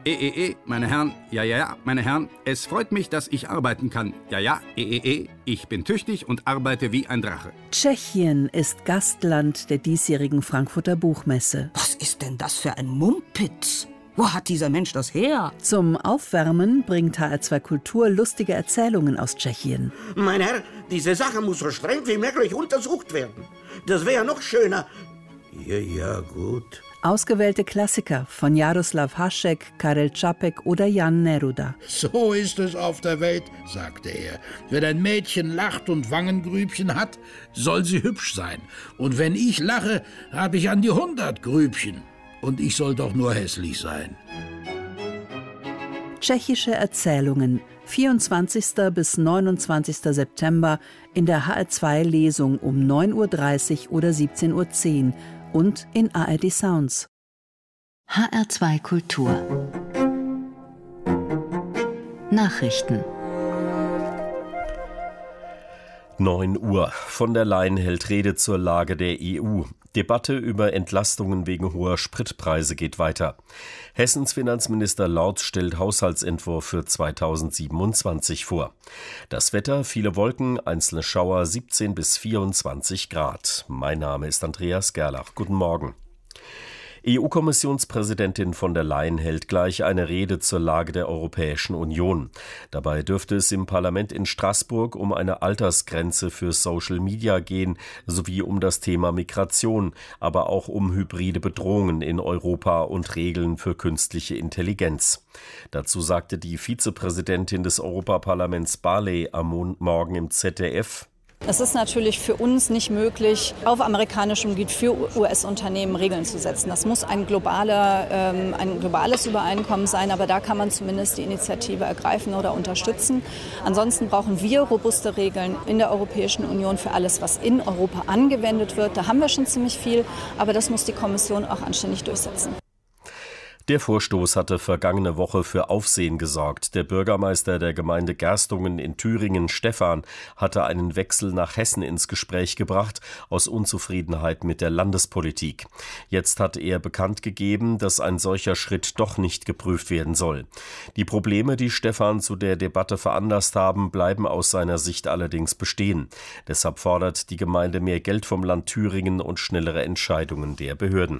meine Herren, ja, meine Herren, es freut mich, dass ich arbeiten kann. Ja, ich bin tüchtig und arbeite wie ein Drache. Tschechien ist Gastland der diesjährigen Frankfurter Buchmesse. Was ist denn das für ein Mumpitz? Wo hat dieser Mensch das her? Zum Aufwärmen bringt HR2 Kultur lustige Erzählungen aus Tschechien. Mein Herr, diese Sache muss so streng wie möglich untersucht werden. Das wäre noch schöner. Ja, gut. Ausgewählte Klassiker von Jaroslav Hašek, Karel Čapek oder Jan Neruda. So ist es auf der Welt, sagte er. Wenn ein Mädchen lacht und Wangengrübchen hat, soll sie hübsch sein. Und wenn ich lache, habe ich an die 100 Grübchen. Und ich soll doch nur hässlich sein. Tschechische Erzählungen, 24. bis 29. September in der HR2-Lesung um 9.30 Uhr oder 17.10 Uhr und in ARD Sounds. HR2 Kultur Nachrichten 9 Uhr. Von der Leyen hält Rede zur Lage der EU. Debatte über Entlastungen wegen hoher Spritpreise geht weiter. Hessens Finanzminister Lorz stellt Haushaltsentwurf für 2027 vor. Das Wetter, viele Wolken, einzelne Schauer, 17 bis 24 Grad. Mein Name ist Andreas Gerlach. Guten Morgen. EU-Kommissionspräsidentin von der Leyen hält gleich eine Rede zur Lage der Europäischen Union. Dabei dürfte es im Parlament in Straßburg um eine Altersgrenze für Social Media gehen, sowie um das Thema Migration, aber auch um hybride Bedrohungen in Europa und Regeln für künstliche Intelligenz. Dazu sagte die Vizepräsidentin des Europaparlaments Barley am Morgen im ZDF: Es ist natürlich für uns nicht möglich, auf amerikanischem Gebiet für US-Unternehmen Regeln zu setzen. Das muss ein globales Übereinkommen sein, aber da kann man zumindest die Initiative ergreifen oder unterstützen. Ansonsten brauchen wir robuste Regeln in der Europäischen Union für alles, was in Europa angewendet wird. Da haben wir schon ziemlich viel, aber das muss die Kommission auch anständig durchsetzen. Der Vorstoß hatte vergangene Woche für Aufsehen gesorgt. Der Bürgermeister der Gemeinde Gerstungen in Thüringen, Stephan, hatte einen Wechsel nach Hessen ins Gespräch gebracht, aus Unzufriedenheit mit der Landespolitik. Jetzt hat er bekannt gegeben, dass ein solcher Schritt doch nicht geprüft werden soll. Die Probleme, die Stephan zu der Debatte veranlasst haben, bleiben aus seiner Sicht allerdings bestehen. Deshalb fordert die Gemeinde mehr Geld vom Land Thüringen und schnellere Entscheidungen der Behörden.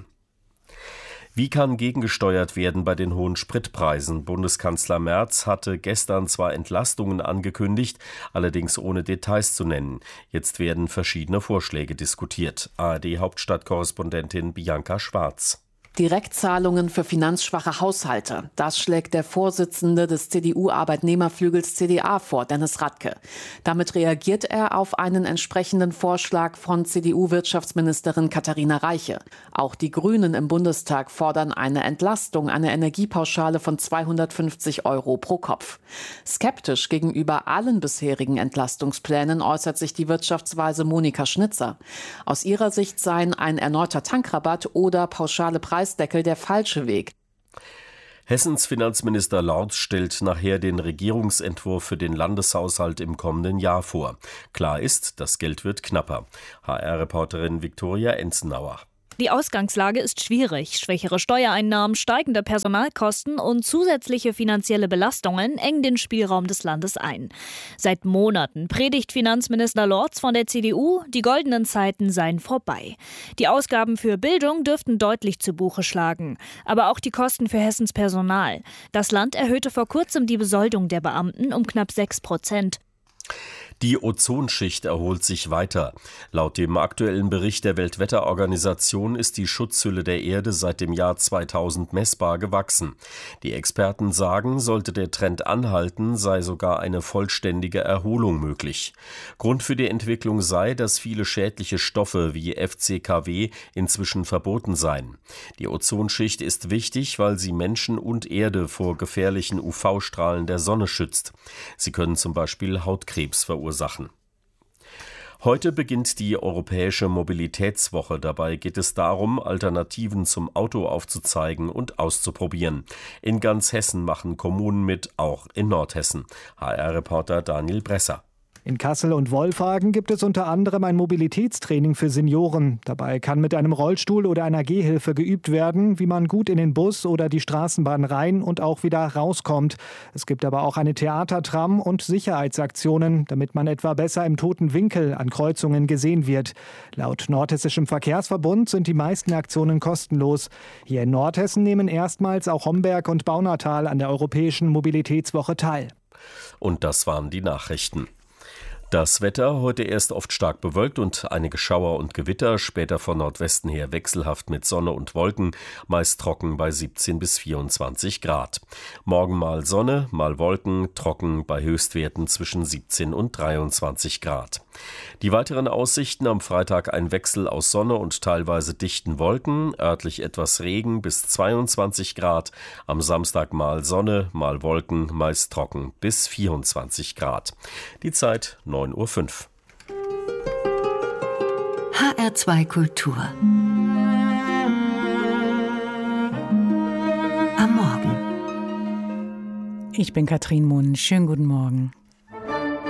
Wie kann gegengesteuert werden bei den hohen Spritpreisen? Bundeskanzler Merz hatte gestern zwar Entlastungen angekündigt, allerdings ohne Details zu nennen. Jetzt werden verschiedene Vorschläge diskutiert. ARD-Hauptstadtkorrespondentin Bianca Schwarz. Direktzahlungen für finanzschwache Haushalte. Das schlägt der Vorsitzende des CDU-Arbeitnehmerflügels CDA vor, Dennis Radke. Damit reagiert er auf einen entsprechenden Vorschlag von CDU-Wirtschaftsministerin Katharina Reiche. Auch die Grünen im Bundestag fordern eine Entlastung, eine Energiepauschale von 250 € pro Kopf. Skeptisch gegenüber allen bisherigen Entlastungsplänen äußert sich die Wirtschaftsweise Monika Schnitzer. Aus ihrer Sicht seien ein erneuter Tankrabatt oder pauschale Preisdeckel der falsche Weg. Hessens Finanzminister Lorz stellt nachher den Regierungsentwurf für den Landeshaushalt im kommenden Jahr vor. Klar ist, das Geld wird knapper. HR-Reporterin Viktoria Enzenauer. Die Ausgangslage ist schwierig. Schwächere Steuereinnahmen, steigende Personalkosten und zusätzliche finanzielle Belastungen engen den Spielraum des Landes ein. Seit Monaten predigt Finanzminister Lorz von der CDU, die goldenen Zeiten seien vorbei. Die Ausgaben für Bildung dürften deutlich zu Buche schlagen. Aber auch die Kosten für Hessens Personal. Das Land erhöhte vor kurzem die Besoldung der Beamten um knapp 6%. Die Ozonschicht erholt sich weiter. Laut dem aktuellen Bericht der Weltwetterorganisation ist die Schutzhülle der Erde seit dem Jahr 2000 messbar gewachsen. Die Experten sagen, sollte der Trend anhalten, sei sogar eine vollständige Erholung möglich. Grund für die Entwicklung sei, dass viele schädliche Stoffe wie FCKW inzwischen verboten seien. Die Ozonschicht ist wichtig, weil sie Menschen und Erde vor gefährlichen UV-Strahlen der Sonne schützt. Sie können zum Beispiel Hautkrebs verursachen. Heute beginnt die Europäische Mobilitätswoche. Dabei geht es darum, Alternativen zum Auto aufzuzeigen und auszuprobieren. In ganz Hessen machen Kommunen mit, auch in Nordhessen. HR-Reporter Daniel Bresser. In Kassel und Wolfhagen gibt es unter anderem ein Mobilitätstraining für Senioren. Dabei kann mit einem Rollstuhl oder einer Gehhilfe geübt werden, wie man gut in den Bus oder die Straßenbahn rein und auch wieder rauskommt. Es gibt aber auch eine Theatertram und Sicherheitsaktionen, damit man etwa besser im toten Winkel an Kreuzungen gesehen wird. Laut Nordhessischem Verkehrsverbund sind die meisten Aktionen kostenlos. Hier in Nordhessen nehmen erstmals auch Homberg und Baunatal an der Europäischen Mobilitätswoche teil. Und das waren die Nachrichten. Das Wetter heute erst oft stark bewölkt und einige Schauer und Gewitter, später von Nordwesten her wechselhaft mit Sonne und Wolken, meist trocken bei 17 bis 24 Grad. Morgen mal Sonne, mal Wolken, trocken bei Höchstwerten zwischen 17 und 23 Grad. Die weiteren Aussichten: am Freitag ein Wechsel aus Sonne und teilweise dichten Wolken, örtlich etwas Regen bis 22 Grad, am Samstag mal Sonne, mal Wolken, meist trocken bis 24 Grad. Die Zeit 9:05 Uhr. HR2 Kultur. Am Morgen. Ich bin Katrin Munn. Schönen guten Morgen.